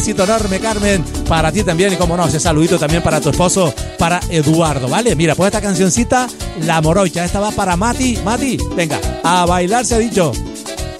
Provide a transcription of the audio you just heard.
besito enorme, Carmen, para ti también, y como no, ese saludito también para tu esposo, para Eduardo, ¿vale? Mira, pues esta cancioncita, La Morocha, esta va para Mati, venga, a bailar se ha dicho.